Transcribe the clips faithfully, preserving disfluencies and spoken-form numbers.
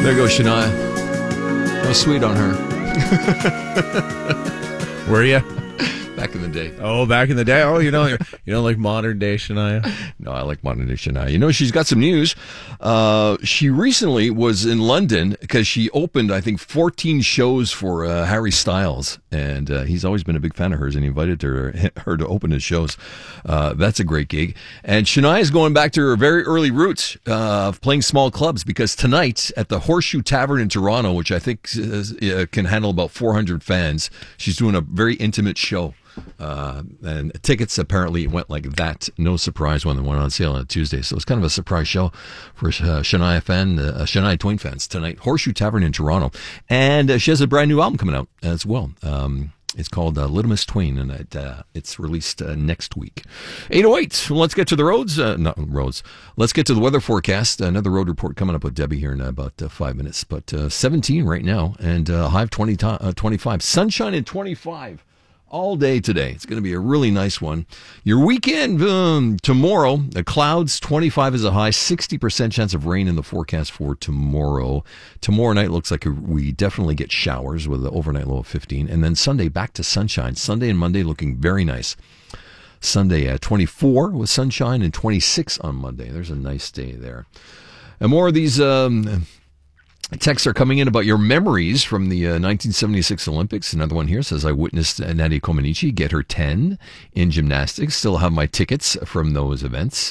There goes Shania. How sweet on her. Were you? Back in the day. Oh, back in the day. Oh, you don't you don't like modern day Shania? No, I like modern day Shania. You know, she's got some news. Uh, she recently was in London because she opened, I think, fourteen shows for uh, Harry Styles, and uh, he's always been a big fan of hers, and he invited her her to open his shows. Uh, that's a great gig. And Shania is going back to her very early roots uh, of playing small clubs, because tonight at the Horseshoe Tavern in Toronto, which I think uh, can handle about four hundred fans, she's doing a very intimate show. Uh, and tickets apparently went like that. No surprise when they went on sale on Tuesday. So it's kind of a surprise show for uh, Shania fan, uh, Shania Twain fans tonight. Horseshoe Tavern in Toronto, and uh, she has a brand new album coming out as well. Um, it's called uh, Little Miss Twain, and it, uh, it's released uh, next week. eight oh eight. Let's get to the roads. Uh, not roads. Let's get to the weather forecast. Another road report coming up with Debbie here in about uh, five minutes. But uh, seventeen right now, and uh, high of twenty, uh, twenty-five. Sunshine in twenty-five. All day today. It's going to be a really nice one. Your weekend, um, tomorrow, the clouds, twenty-five is a high, sixty percent chance of rain in the forecast for tomorrow. Tomorrow night looks like we definitely get showers with an overnight low of fifteen. And then Sunday, back to sunshine. Sunday and Monday looking very nice. Sunday at twenty-four with sunshine, and twenty-six on Monday. There's a nice day there. And more of these... Um, Texts are coming in about your memories from the uh, nineteen seventy-six Olympics. Another one here says, I witnessed uh, Nadia Comaneci get her ten in gymnastics. Still have my tickets from those events.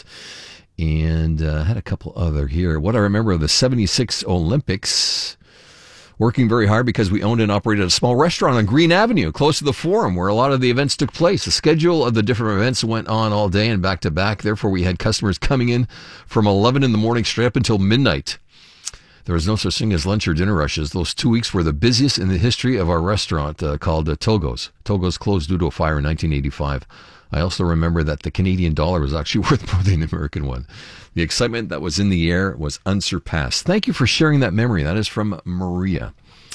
And uh, had a couple other here. What I remember of the seventy-six Olympics, working very hard because we owned and operated a small restaurant on Green Avenue, close to the Forum, where a lot of the events took place. The schedule of the different events went on all day and back to back. Therefore, we had customers coming in from eleven in the morning straight up until midnight. There was no such thing as lunch or dinner rushes. Those two weeks were the busiest in the history of our restaurant uh, called uh, Togo's. Togo's closed due to a fire in nineteen eighty-five. I also remember that the Canadian dollar was actually worth more than the American one. The excitement that was in the air was unsurpassed. Thank you for sharing that memory. That is from Maria.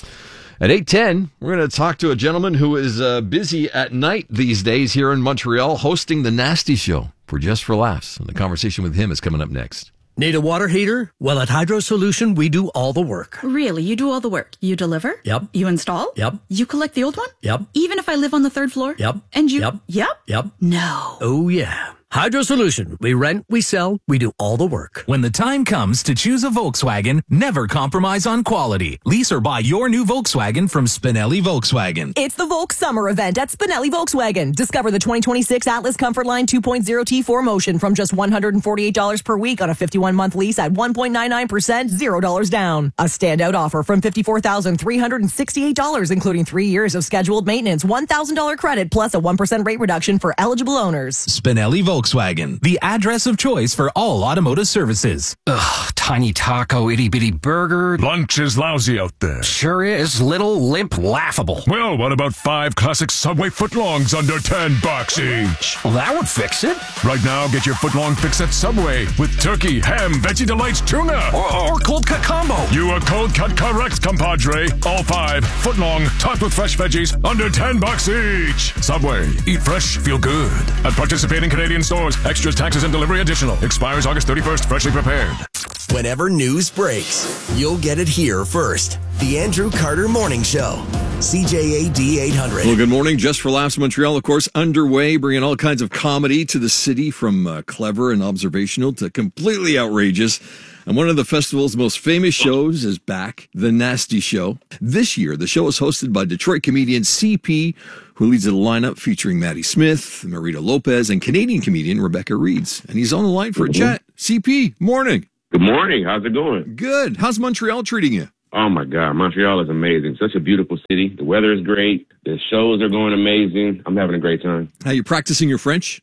At eight ten, we're going to talk to a gentleman who is uh, busy at night these days here in Montreal, hosting the Nasty Show for Just for Laughs. And the conversation with him is coming up next. Need a water heater? Well, at Hydro Solution, we do all the work. Really? You do all the work? You deliver? Yep. You install? Yep. You collect the old one? Yep. Even if I live on the third floor? Yep. And you? Yep. Yep? Yep. No. Oh, yeah. Hydro Solution. We rent, we sell, we do all the work. When the time comes to choose a Volkswagen, never compromise on quality. Lease or buy your new Volkswagen from Spinelli Volkswagen. It's the Volks Summer Event at Spinelli Volkswagen. Discover the twenty twenty-six Atlas Comfort Line two point oh T four Motion from just one hundred forty-eight dollars per week on a fifty-one month lease at one point nine nine percent, zero dollars down. A standout offer from fifty-four thousand three hundred sixty-eight dollars, including three years of scheduled maintenance, one thousand dollars credit, plus a one percent rate reduction for eligible owners. Spinelli Volkswagen, the address of choice for all automotive services. Ugh, tiny taco, itty-bitty burger. Lunch is lousy out there. Sure is. Little, limp, laughable. Well, what about five classic Subway footlongs under ten bucks each? Well, that would fix it. Right now, get your footlong fix at Subway with turkey, ham, veggie delights, tuna. Or, or cold cut combo. You are cold cut correct, compadre. All five, footlong, topped with fresh veggies, under ten bucks each. Subway, eat fresh, feel good. At participating Canadian stores, extras, taxes, and delivery additional. Expires August thirty-first, freshly prepared. Whenever news breaks, you'll get it here first. The Andrew Carter Morning Show. C J A D eight hundred. Well, good morning. Just for Laughs Montreal, of course, underway, bringing all kinds of comedy to the city, from uh, clever and observational to completely outrageous. And one of the festival's most famous shows is back, The Nasty Show. This year, the show is hosted by Detroit comedian C P, who leads a lineup featuring Maddie Smith, Marita Lopez, and Canadian comedian Rebecca Reeds. And he's on the line for a chat. C P, morning. Good morning. How's it going? Good. How's Montreal treating you? Oh, my God. Montreal is amazing. Such a beautiful city. The weather is great. The shows are going amazing. I'm having a great time. Are you practicing your French?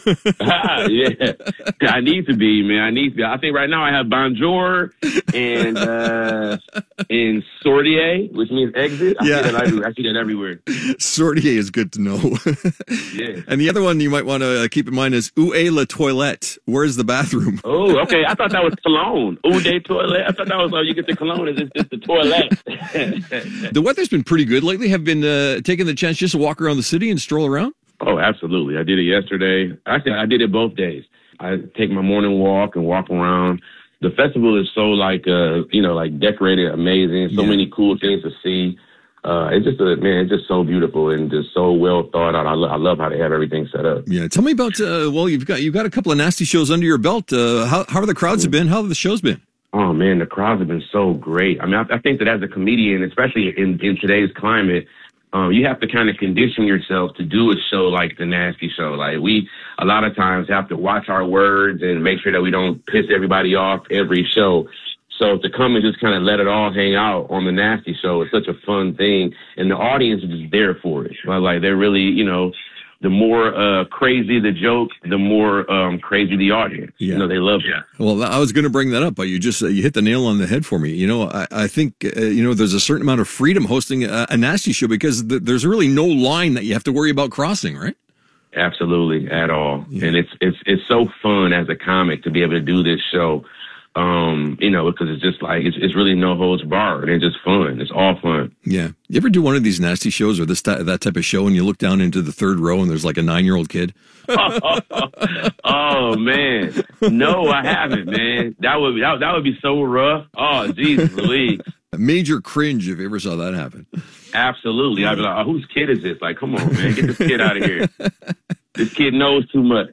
Yeah. I need to be, man. I need to be. I think right now I have bonjour and uh, and sortie, which means exit. I, Yeah. see that everywhere. I see that everywhere. Sortie is good to know. Yeah. And the other one you might want to keep in mind is où est la toilette? Where's the bathroom? Oh, okay. I thought that was cologne. Eau de toilette. I thought that was how you get the cologne. Is it's, it's the toilet. The weather's been pretty good lately. Have been uh, taking the chance just to walk around the city and stroll around? Oh, absolutely. I did it yesterday. Actually, I did it both days. I take my morning walk and walk around. the festival is so like, uh, you know, like decorated, amazing, so Yeah. many cool things to see. Uh, it's just a, man, it's just so beautiful and just so well thought out. I, lo- I love how they have everything set up. Yeah, tell me about. Uh, well, you've got you've got a couple of nasty shows under your belt. Uh, how how are the crowds have been? How have the shows been? Oh man, the crowds have been so great. I mean, I, I think that as a comedian, especially in, in today's climate, um, you have to kind of condition yourself to do a show like the Nasty Show. Like we, a lot of times, have to watch our words and make sure that we don't piss everybody off every show. So to come and just kind of let it all hang out on the Nasty Show is such a fun thing, and the audience is just there for it. Like they're really, you know, the more uh, crazy the joke, the more um, crazy the audience. Yeah. You know, they love it. Well, I was going to bring that up, but you just uh, you hit the nail on the head for me. You know, I, I think uh, you know there's a certain amount of freedom hosting a, a nasty show because th- there's really no line that you have to worry about crossing, right? Absolutely, at all. Yeah. And it's it's it's so fun as a comic to be able to do this show. Um, you know, because it's just like it's it's really no holds barred. It's just fun. It's all fun. Yeah. You ever do one of these nasty shows or this that type of show, and you look down into the third row and there's like a nine year old kid? Oh man, no, I haven't, man. That would be, that, that would be so rough. Oh, Jesus Louise. A major cringe if you ever saw that happen. Absolutely. I'd be like, oh, whose kid is this? Like, come on, man, get this kid out of here. This kid knows too much.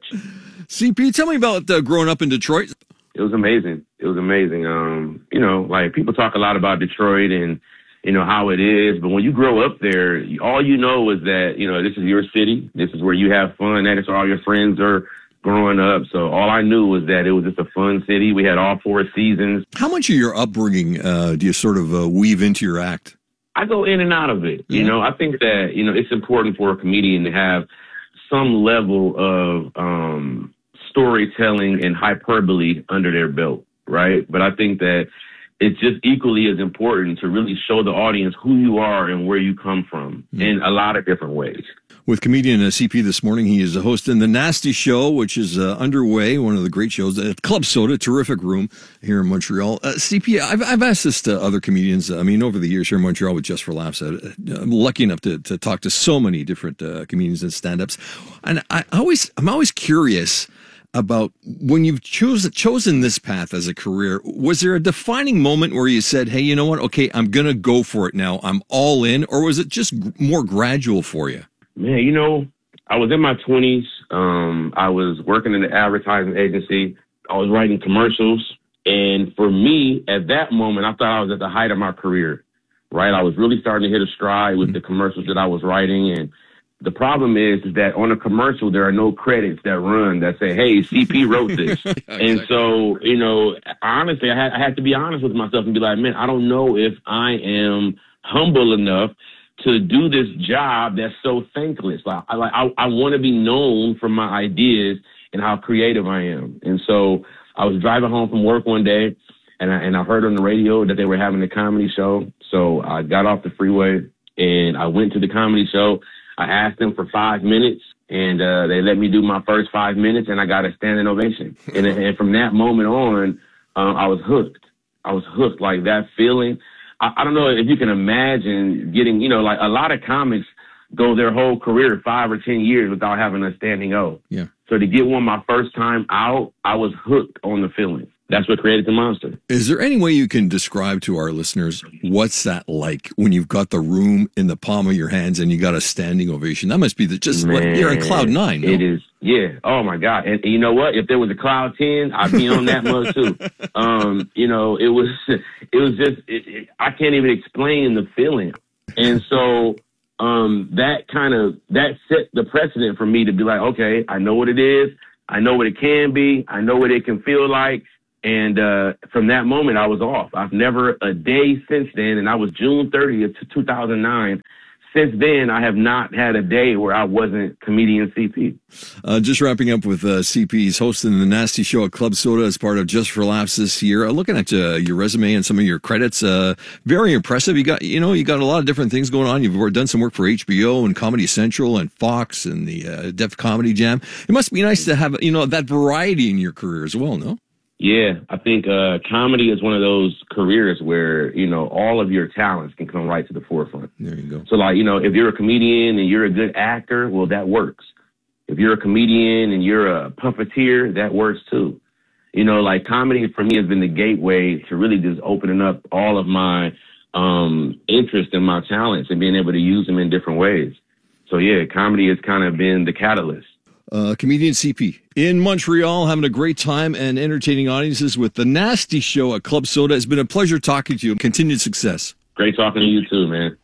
C P, tell me about uh, growing up in Detroit. It was amazing. It was amazing. Um, you know, like people talk a lot about Detroit and, you know, how it is. But when you grow up there, all you know is that, you know, this is your city. This is where you have fun. That is where all your friends are growing up. So all I knew was that it was just a fun city. We had all four seasons. How much of your upbringing uh, do you sort of uh, weave into your act? I go in and out of it. You Yeah. know, I think that, you know, it's important for a comedian to have some level of um, storytelling and hyperbole under their belt, right? But I think that it's just equally as important to really show the audience who you are and where you come from in a lot of different ways. With comedian uh, C P this morning, he is hosting The Nasty Show, which is uh, underway, one of the great shows at Club Soda, terrific room here in Montreal. Uh, C P, I've, I've asked this to other comedians. I mean, over the years here in Montreal with Just for Laughs, uh, I'm lucky enough to, to talk to so many different uh, comedians and stand-ups. And I always, I'm always curious about when you've chosen chosen this path as a career, was there a defining moment where you said, hey, you know what? Okay, I'm going to go for it now. I'm all in. Or was it just g- more gradual for you? Man, you know, I was in my twenties. Um, I was working in the advertising agency. I was writing commercials. And for me, at that moment, I thought I was at the height of my career, right? I was really starting to hit a stride with the commercials that I was writing. And the problem is, is that on a commercial, there are no credits that run that say, hey, C P wrote this. Yeah, exactly. And so, you know, honestly, I had, I had to be honest with myself and be like, man, I don't know if I am humble enough to do this job that's so thankless. Like, I, like, I, I want to be known for my ideas and how creative I am. And so I was driving home from work one day, and I, and I heard on the radio that they were having a comedy show. So I got off the freeway, and I went to the comedy show. I asked them for five minutes, and uh, they let me do my first five minutes, and I got a standing ovation. And, and from that moment on, um, I was hooked. I was hooked. Like that feeling. I, I don't know if you can imagine getting, you know, like a lot of comics go their whole career, five or ten years without having a standing O. Yeah. So to get one my first time out, I was hooked on the feeling. That's what created the monster. Is there any way you can describe to our listeners what's that like when you've got the room in the palm of your hands and you got a standing ovation? That must be the, just Man, like you're on cloud nine. No? It is, yeah. Oh my God! And, and you know what? If there was a cloud ten, I'd be on that mug too. Um, you know, it was, it was just, it, it, I can't even explain the feeling. And so um, that kind of that set the precedent for me to be like, okay, I know what it is. I know what it can be. I know what it can feel like. And uh, from that moment, I was off. I've never a day since then, and I was June thirtieth, two thousand nine. Since then, I have not had a day where I wasn't comedian C P. Uh, just wrapping up with uh, C P. He's hosting The Nasty Show at Club Soda as part of Just for Laughs this year. Uh, looking at uh, your resume and some of your credits, uh, very impressive. You got, you know, you got a lot of different things going on. You've done some work for H B O and Comedy Central and Fox and the uh, Def Comedy Jam. It must be nice to have, you know, that variety in your career as well, no? Yeah, I think uh, comedy is one of those careers where, you know, all of your talents can come right to the forefront. There you go. So, like, you know, if you're a comedian and you're a good actor, well, that works. If you're a comedian and you're a puppeteer, that works too. you know, like comedy for me has been the gateway to really just opening up all of my um, interest and my talents and being able to use them in different ways. So, yeah, comedy has kind of been the catalyst. Uh, comedian C P in Montreal, having a great time and entertaining audiences with The Nasty Show at Club Soda. It's been a pleasure talking to you. Continued success. Great talking to you too, man.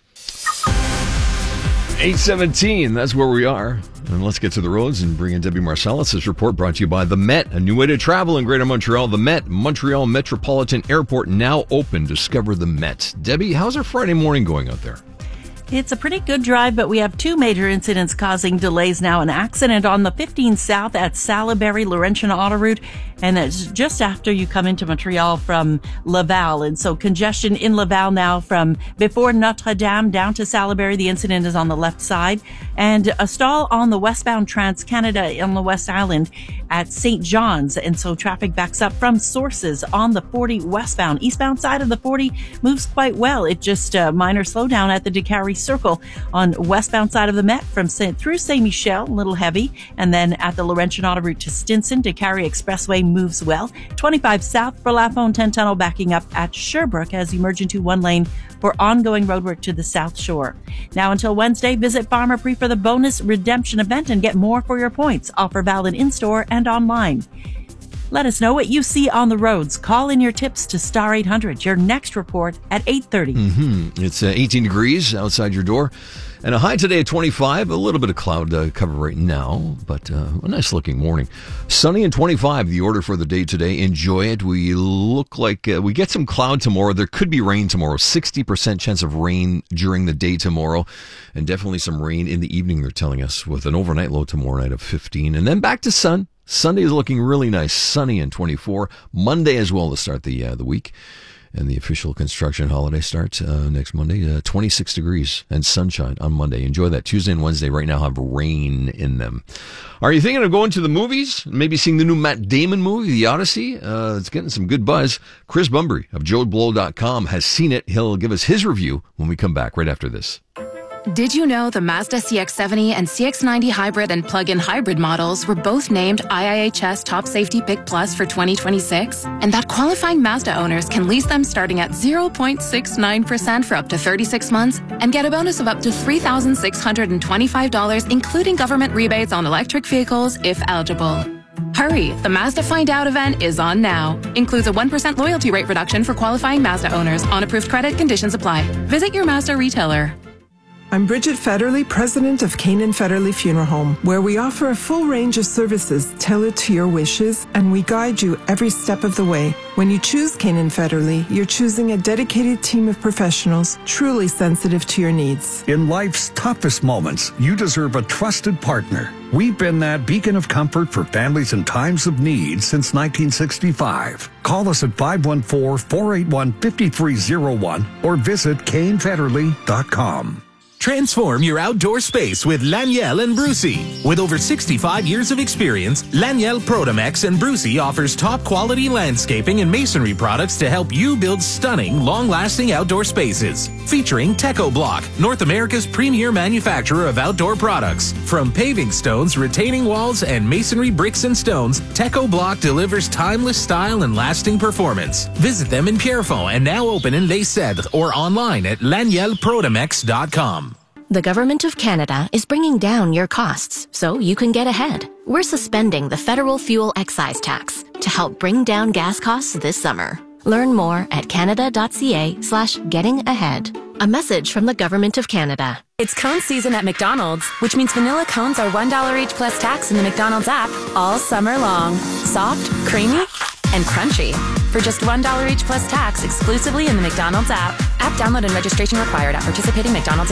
eight seventeen, that's where we are. And let's get to the roads and bring in Debbie Marsalis. This report brought to you by The Met, a new way to travel in Greater Montreal. The Met, Montreal Metropolitan Airport, now open. Discover The Met. Debbie, how's our Friday morning going out there? It's a pretty good drive, but we have two major incidents causing delays now. An accident on the fifteen South at Salaberry Laurentian Auto Route, and it's just after you come into Montreal from Laval. And so congestion in Laval now from before Notre Dame down to Salaberry. The incident is on the left side. And a stall on the westbound Trans-Canada on the West Island at Saint John's. And so traffic backs up from sources on the forty westbound. Eastbound side of the forty moves quite well. It just a minor slowdown at the DeCarry Circle on westbound side of the Met from Saint through Saint Michel, a little heavy, and then at the Laurentian Auto Route to Stinson. DeCarry Expressway moves well. twenty-five South for La Fontaine Tunnel backing up at Sherbrooke as you merge into one lane for ongoing roadwork to the South Shore. Now until Wednesday, visit Farmer Pre for the bonus redemption event and get more for your points. Offer valid in-store and online. Let us know what you see on the roads. Call in your tips to Star eight hundred. Your next report at eight thirty. Mm-hmm. It's uh, eighteen degrees outside your door. And a high today at twenty-five. A little bit of cloud uh, cover right now, but uh, a nice looking morning. Sunny and twenty-five, the order for the day today. Enjoy it. We look like uh, we get some cloud tomorrow. There could be rain tomorrow. sixty percent chance of rain during the day tomorrow. And definitely some rain in the evening, they're telling us, with an overnight low tomorrow night of fifteen. And then back to sun. Sunday is looking really nice, sunny and twenty-four. Monday as well to start the uh, the week. And the official construction holiday starts uh, next Monday, uh, twenty-six degrees and sunshine on Monday. Enjoy that. Tuesday and Wednesday right now have rain in them. Are you thinking of going to the movies? Maybe seeing the new Matt Damon movie, The Odyssey? Uh, it's getting some good buzz. Chris Bunbury of joe blow dot com has seen it. He'll give us his review when we come back right after this. Did you know the Mazda C X seventy and C X ninety hybrid and plug-in hybrid models were both named I I H S Top Safety Pick Plus for twenty twenty-six? And that qualifying Mazda owners can lease them starting at zero point six nine percent for up to thirty-six months and get a bonus of up to three thousand six hundred twenty-five dollars, including government rebates on electric vehicles if eligible. Hurry, the Mazda Find Out event is on now. Includes a one percent loyalty rate reduction for qualifying Mazda owners. On approved credit, conditions apply. Visit your Mazda retailer. I'm Bridget Federley, president of Canaan Federley Funeral Home, where we offer a full range of services tailored to your wishes, and we guide you every step of the way. When you choose Canaan Federley, you're choosing a dedicated team of professionals truly sensitive to your needs. In life's toughest moments, you deserve a trusted partner. We've been that beacon of comfort for families in times of need since nineteen sixty-five. Call us at five one four, four eight one, five three zero one or visit Kane Federley dot com. Transform your outdoor space with Laniel and Brucey. With over sixty-five years of experience, Laniel Protomex and Brucey offers top-quality landscaping and masonry products to help you build stunning, long-lasting outdoor spaces. Featuring Teco Block, North America's premier manufacturer of outdoor products. From paving stones, retaining walls, and masonry bricks and stones, Teco Block delivers timeless style and lasting performance. Visit them in Pierrefonds and now open in Les Cèdres or online at laniel protomex dot com. The Government of Canada is bringing down your costs so you can get ahead. We're suspending the federal fuel excise tax to help bring down gas costs this summer. Learn more at canada.ca slash getting ahead. A message from the Government of Canada. It's cone season at McDonald's, which means vanilla cones are one dollar each plus tax in the McDonald's app all summer long. Soft, creamy, and crunchy. For just one dollar each plus tax exclusively in the McDonald's app. App download and registration required at participating McDonald's